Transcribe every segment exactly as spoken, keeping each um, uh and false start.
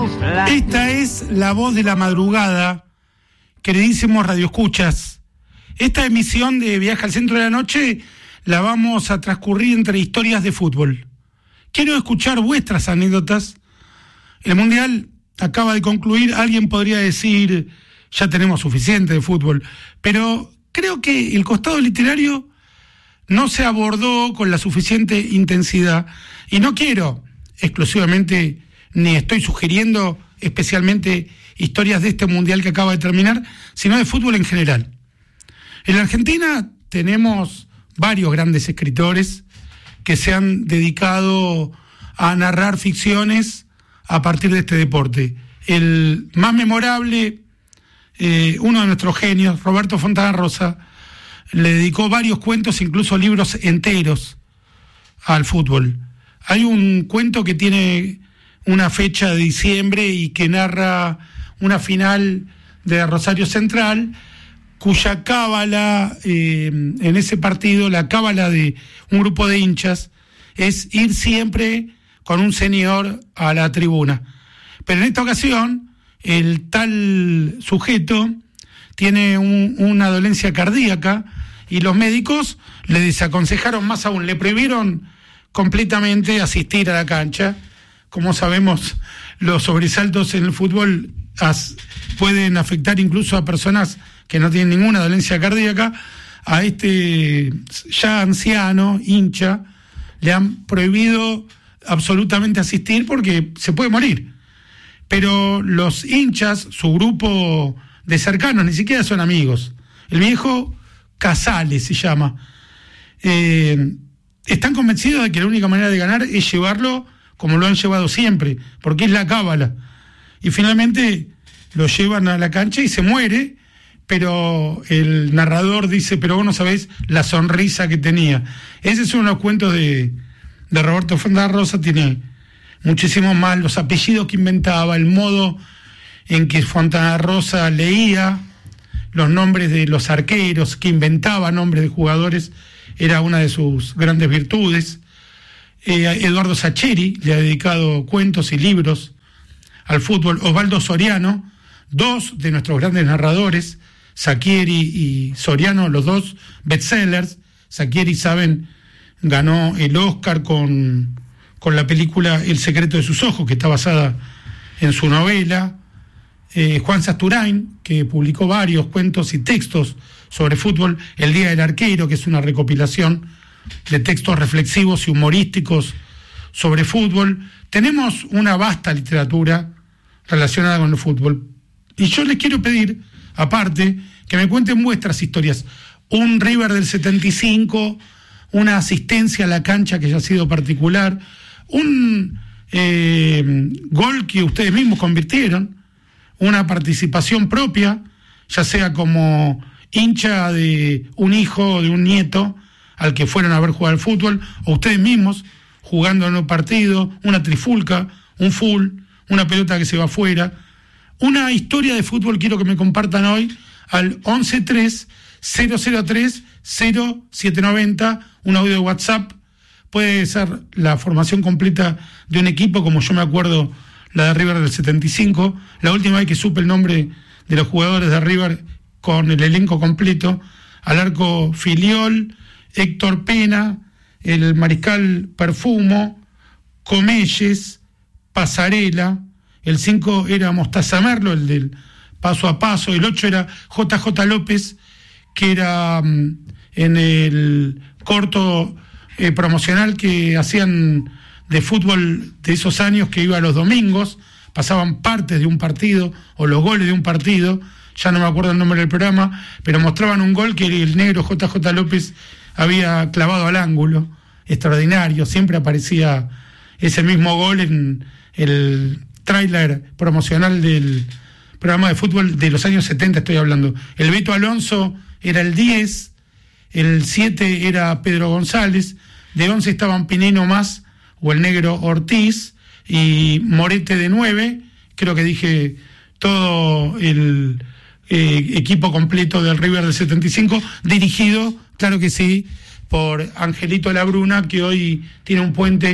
Esta es la voz de la madrugada, queridísimos radioescuchas. Esta emisión de Viaje al Centro de la Noche la vamos a transcurrir entre historias de fútbol. Quiero escuchar vuestras anécdotas. El Mundial acaba de concluir, alguien podría decir, ya tenemos suficiente de fútbol, pero creo que el costado literario no se abordó con la suficiente intensidad, y no quiero exclusivamente, ni estoy sugiriendo especialmente historias de este Mundial que acaba de terminar, sino de fútbol en general. En la Argentina tenemos varios grandes escritores que se han dedicado a narrar ficciones a partir de este deporte. El más memorable, eh, uno de nuestros genios, Roberto Fontana Rosa, le dedicó varios cuentos, incluso libros enteros, al fútbol. Hay un cuento que tiene una fecha de diciembre y que narra una final de Rosario Central, cuya cábala, eh, en ese partido, la cábala de un grupo de hinchas, es ir siempre con un señor a la tribuna. Pero en esta ocasión, el tal sujeto tiene un, una dolencia cardíaca y los médicos le desaconsejaron, más aún, le prohibieron completamente asistir a la cancha. Como sabemos, los sobresaltos en el fútbol as, pueden afectar incluso a personas que no tienen ninguna dolencia cardíaca. A este ya anciano, hincha, le han prohibido absolutamente asistir porque se puede morir. Pero los hinchas, su grupo de cercanos, ni siquiera son amigos. El viejo Casales se llama. Eh, están convencidos de que la única manera de ganar es llevarlo como lo han llevado siempre, porque es la cábala. Y finalmente lo llevan a la cancha y se muere, pero el narrador dice, pero vos no sabés la sonrisa que tenía. Ese es uno de los cuentos de, de Roberto Fontana Rosa, tiene muchísimos más, los apellidos que inventaba, el modo en que Fontana Rosa leía los nombres de los arqueros, que inventaba nombres de jugadores, era una de sus grandes virtudes. Eh, Eduardo Sacheri le ha dedicado cuentos y libros al fútbol. Osvaldo Soriano, dos de nuestros grandes narradores, Sacchieri y Soriano, los dos bestsellers. Sacchieri, saben, ganó el Oscar con, con la película El secreto de sus ojos, que está basada en su novela. Eh, Juan Sasturain, que publicó varios cuentos y textos sobre fútbol. El Día del Arquero, que es una recopilación de textos reflexivos y humorísticos sobre fútbol. Tenemos una vasta literatura relacionada con el fútbol. Y yo les quiero pedir, aparte, que me cuenten vuestras historias. Un River del setenta y cinco, una asistencia a la cancha que haya sido particular, un eh, gol que ustedes mismos convirtieron, una participación propia, ya sea como hincha de un hijo o de un nieto al que fueron a ver jugar al fútbol, o ustedes mismos jugando en un partido, una trifulca, un full, una pelota que se va afuera. Una historia de fútbol quiero que me compartan hoy al once tres cero cero tres cero siete noventa, un audio de WhatsApp. Puede ser la formación completa de un equipo, como yo me acuerdo la de River del setenta y cinco, la última vez que supe el nombre de los jugadores de River con el elenco completo: al arco Filiol, Héctor Pena, el mariscal Perfumo, Comelles, Pasarela, el cinco era Mostaza Merlo, el del paso a paso, el ocho era J J López, que era um, en el corto eh, promocional que hacían de fútbol de esos años, que iba los domingos, pasaban partes de un partido o los goles de un partido, ya no me acuerdo el nombre del programa, pero mostraban un gol que el negro J J López había clavado al ángulo, extraordinario. Siempre aparecía ese mismo gol en el tráiler promocional del programa de fútbol de los años setenta, estoy hablando. El Beto Alonso era el diez, el siete era Pedro González, de once estaban Pinino Más o el negro Ortiz, y Morete de nueve, creo que dije todo el eh, equipo completo del River del setenta y cinco, dirigido, claro que sí, por Angelito Labruna, que hoy tiene un puente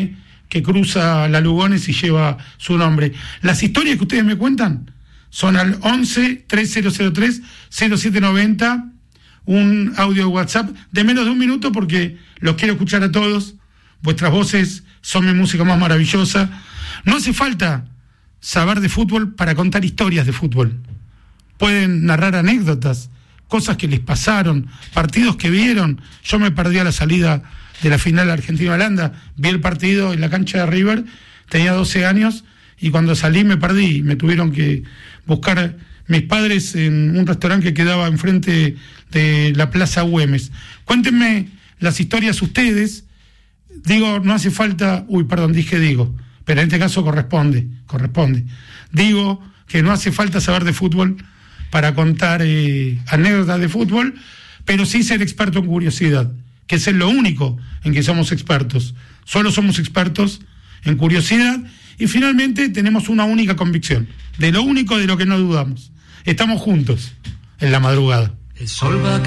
que cruza la Lugones y lleva su nombre. Las historias que ustedes me cuentan son al once, tres mil tres, cero siete noventa, un audio de WhatsApp de menos de un minuto porque los quiero escuchar a todos. Vuestras voces son mi música más maravillosa. No hace falta saber de fútbol para contar historias de fútbol. Pueden narrar anécdotas, cosas que les pasaron, partidos que vieron. Yo me perdí a la salida de la final Argentina-Holanda, vi el partido en la cancha de River, tenía doce años, y cuando salí me perdí, me tuvieron que buscar mis padres en un restaurante que quedaba enfrente de la Plaza Güemes. Cuéntenme las historias ustedes. Digo, no hace falta, uy, perdón, dije digo, pero en este caso corresponde, corresponde. Digo que no hace falta saber de fútbol para contar eh, anécdotas de fútbol, pero sí ser experto en curiosidad, que es lo único en que somos expertos. Solo somos expertos en curiosidad y finalmente tenemos una única convicción, de lo único de lo que no dudamos. Estamos juntos en la madrugada. El sol va